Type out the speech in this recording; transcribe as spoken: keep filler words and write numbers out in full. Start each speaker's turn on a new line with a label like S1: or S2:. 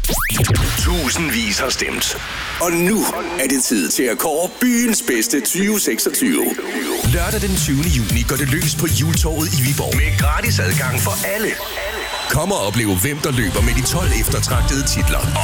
S1: Tusindvis har stemt. Og nu er det tid til at kåre byens bedste tyve seksogtyve. Lørdag den tyvende juni går det løs på Hjultorvet i Viborg. Med gratis adgang for alle. Kom og oplev, hvem der løber med de tolv eftertragtede titler.